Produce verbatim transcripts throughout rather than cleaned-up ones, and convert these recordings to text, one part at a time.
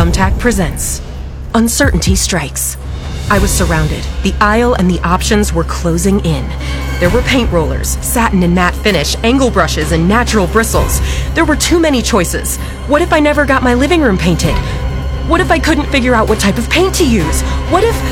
Thumbtack presents Uncertainty Strikes. I was surrounded. The aisle and the options were closing in. There were paint rollers, satin and matte finish, angle brushes, and natural bristles. There were too many choices. What if I never got my living room painted? What if I couldn't figure out what type of paint to use? What if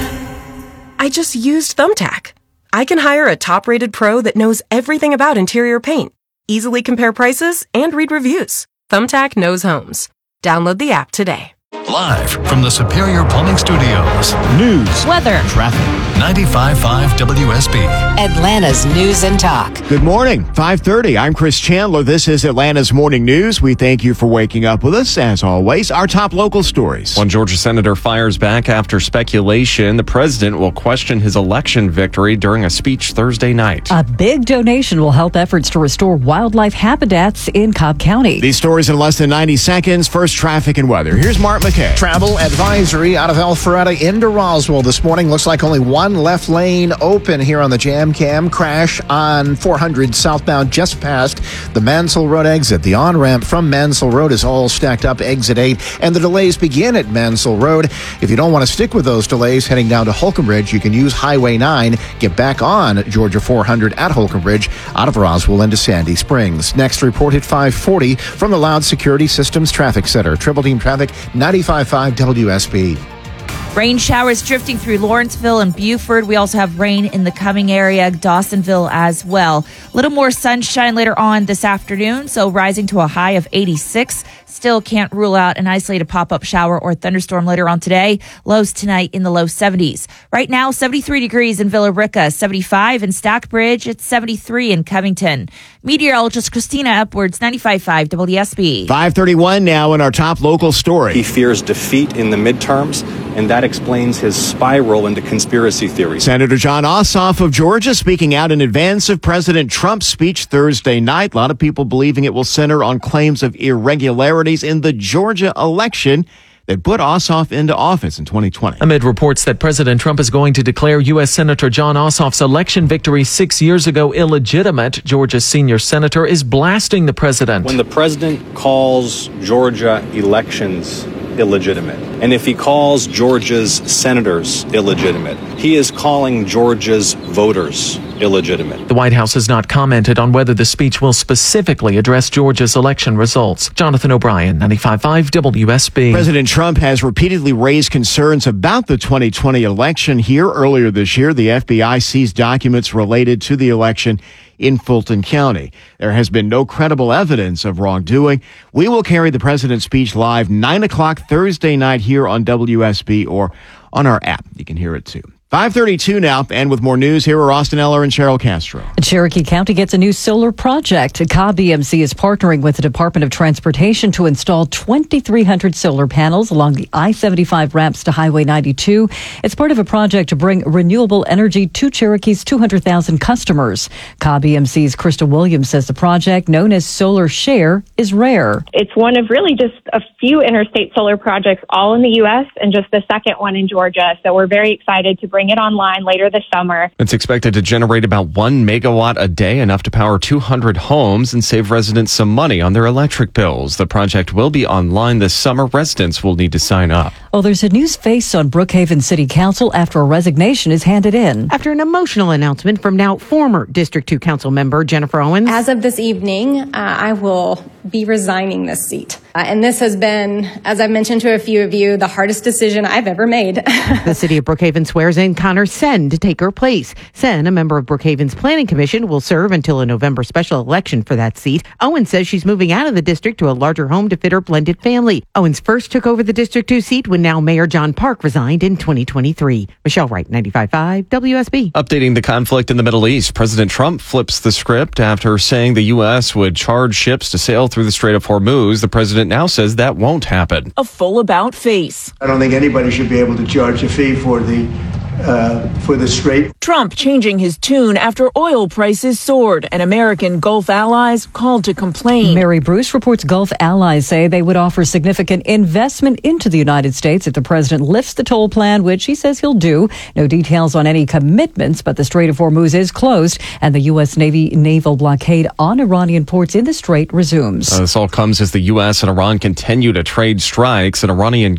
I just used Thumbtack? I can hire a top-rated pro that knows everything about interior paint, easily compare prices, and read reviews. Thumbtack knows homes. Download the app today. Live from the Superior Plumbing Studios. News, weather, traffic. ninety-five point five W S B. Atlanta's News and Talk. Good morning. five thirty. I'm Chris Chandler. This is Atlanta's Morning News. We thank you for waking up with us. As always, our top local stories. One Georgia senator fires back after speculation the president will question his election victory during a speech Thursday night. A big donation will help efforts to restore wildlife habitats in Cobb County. These stories in less than ninety seconds. First, traffic and weather. Here's Mark McKay. Travel advisory out of Alpharetta into Roswell this morning. Looks like only one left lane open here on the Jam Cam. Crash on four hundred southbound just past the Mansell Road exit. The on-ramp from Mansell Road is all stacked up, exit eight, and the delays begin at Mansell Road. If you don't want to stick with those delays heading down to Holcomb Ridge, you can use Highway nine. Get back on Georgia four hundred at Holcomb Ridge out of Roswell into Sandy Springs. Next report at five forty from the Loud Security Systems Traffic Center. Triple Team Traffic, ninety-five point five W S B. Rain showers drifting through Lawrenceville and Buford. We also have rain in the coming area, Dawsonville as well. A little more sunshine later on this afternoon, so rising to a high of eighty-six. Still can't rule out an isolated pop-up shower or thunderstorm later on today. Lows tonight in the low seventies. Right now, seventy-three degrees in Villa Rica, seventy-five in Stockbridge, it's seventy-three in Covington. Meteorologist Christina Upwards, ninety-five point five W S B. five thirty-one now in our top local story. He fears defeat in the midterms, and that explains his spiral into conspiracy theories. Senator Jon Ossoff of Georgia speaking out in advance of President Trump's speech Thursday night. A lot of people believing it will center on claims of irregularities in the Georgia election that put Ossoff into office in twenty twenty. Amid reports that President Trump is going to declare U S. Senator Jon Ossoff's election victory six years ago illegitimate, Georgia's senior senator is blasting the president. When the president calls Georgia elections illegitimate, and if he calls Georgia's senators illegitimate, he is calling Georgia's voters illegitimate. The White House has not commented on whether the speech will specifically address Georgia's election results. Jonathan O'Brien, ninety-five point five W S B. President Trump has repeatedly raised concerns about the twenty twenty election. Here earlier this year, the F B I seized documents related to the election in Fulton County. There has been no credible evidence of wrongdoing. We will carry the president's speech live nine o'clock Thursday night here on W S B or on our app. You can hear it too. five thirty-two now, and with more news, here are Austin Eller and Cheryl Castro. Cherokee County gets a new solar project. Cobb E M C is partnering with the Department of Transportation to install twenty-three hundred solar panels along the I seventy-five ramps to Highway ninety-two. It's part of a project to bring renewable energy to Cherokee's two hundred thousand customers. Cobb E M C's Krista Williams says the project, known as Solar Share, is rare. It's one of really just a few interstate solar projects all in the U S and just the second one in Georgia. So we're very excited to bring it online later this summer. It's expected to generate about one megawatt a day, enough to power two hundred homes and save residents some money on their electric bills. The project will be online this summer. Residents will need to sign up. Oh, there's a new face on Brookhaven City Council after a resignation is handed in. After an emotional announcement from now former District two Council member Jennifer Owens. As of this evening, uh, I will be resigning this seat. Uh, and this has been, as I've mentioned to a few of you, the hardest decision I've ever made. The city of Brookhaven swears in Connor Senn to take her place. Senn, a member of Brookhaven's Planning Commission, will serve until a November special election for that seat. Owens says she's moving out of the district to a larger home to fit her blended family. Owens first took over the District two seat when now Mayor John Park resigned in twenty twenty-three. Michelle Wright, ninety-five point five W S B. Updating the conflict in the Middle East, President Trump flips the script after saying the U S would charge ships to sail through the Strait of Hormuz. The president now says that won't happen. A full about face. I don't think anybody should be able to charge a fee for the uh, for the strait. Trump changing his tune after oil prices soared and American Gulf allies called to complain. Mary Bruce reports Gulf allies say they would offer significant investment into the United States if the president lifts the toll plan, which he says he'll do. No details on any commitments, but the Strait of Hormuz is closed and the U S. Navy naval blockade on Iranian ports in the strait resumes. Uh, this all comes as the U S and Iran continue to trade strikes. An Iranian